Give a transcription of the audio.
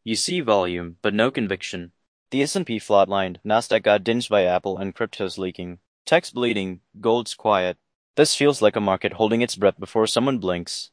You see volume, but no conviction. The S&P flatlined, Nasdaq got dinged by Apple, and crypto's leaking. Tech's bleeding, gold's quiet. This feels like a market holding its breath before someone blinks.